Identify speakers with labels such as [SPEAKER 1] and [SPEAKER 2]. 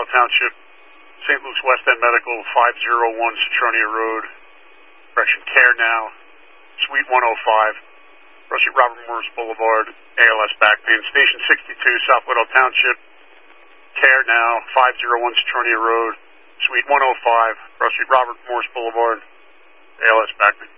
[SPEAKER 1] Township, St. Luke's West End Medical, 501 Citronia Road, correction, Care Now, Suite 105, Street, Robert Morris Boulevard, ALS back pain. Station 62, South Widow Township, Care Now, 501 Citronia Road, Suite 105, Street, Robert Morris Boulevard, ALS back pain.